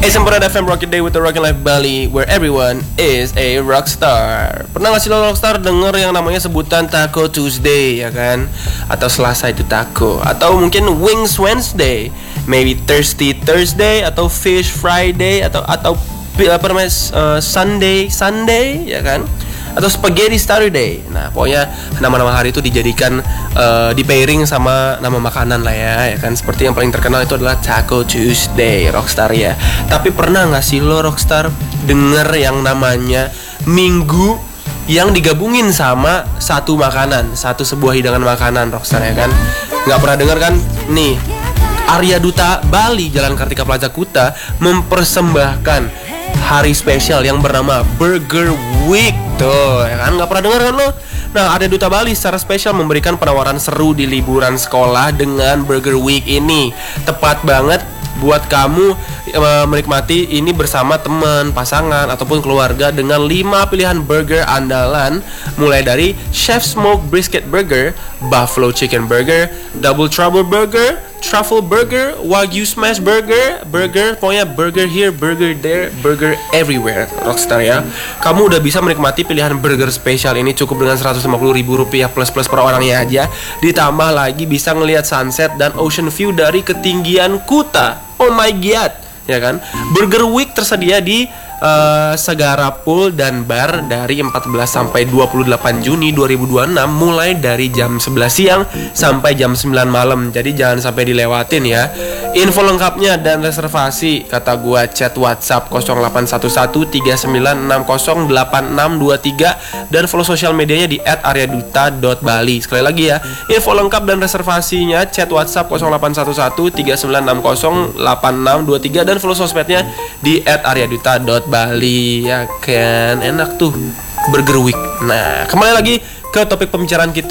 It's Semperan FM Rocket Day with the Rockin' Life Bali, where everyone is a rockstar. Pernah gak sih lo rockstar denger yang namanya sebutan Taco Tuesday, ya kan? Atau Selasa itu taco, atau mungkin Wings Wednesday, maybe Thirsty Thursday, atau Fish Friday, atau apa namanya, Sunday, ya kan? Atau Spaghetti Saturday. Nah, pokoknya nama-nama hari itu dijadikan di pairing sama nama makanan lah ya kan. Seperti yang paling terkenal itu adalah Taco Tuesday, rockstar ya. Tapi pernah nggak sih lo rockstar denger yang namanya minggu yang digabungin sama satu makanan, satu sebuah hidangan makanan, rockstar ya kan? Nggak pernah denger kan? Nih, Arya Duta Bali Jalan Kartika Plaza Kuta mempersembahkan hari spesial yang bernama Burger Week. Tuh, ya kan? Nggak pernah dengar kan lo? Nah, Arya Duta Bali secara spesial memberikan penawaran seru di liburan sekolah dengan Burger Week ini. Tepat banget buat kamu menikmati ini bersama teman, pasangan, ataupun keluarga dengan 5 pilihan burger andalan, mulai dari Chef Smoke Brisket Burger, Buffalo Chicken Burger, Double Trouble Burger, Truffle Burger, Wagyu Smash Burger, pokoknya burger here, burger there, burger everywhere, rockstar ya. Kamu udah bisa menikmati pilihan burger spesial ini cukup dengan Rp150.000 plus per orangnya aja. Ditambah lagi bisa ngelihat sunset dan ocean view dari ketinggian Kuta. Oh my god, ya kan? Burger Week tersedia di Segara Pool dan Bar dari 14 sampai 28 Juni 2026 mulai dari jam 11 siang sampai jam 9 malam. Jadi jangan sampai dilewatin ya. Info lengkapnya dan reservasi kata gua chat WhatsApp 0811-3960-8623 dan follow sosial medianya di @aryaduta.bali. Sekali lagi ya, info lengkap dan reservasinya chat WhatsApp 0811-3960-8623 dan follow sosmednya di @aryaduta.bali, ya kan? Enak tuh Burger Week. Nah, kembali lagi ke topik pembicaraan kita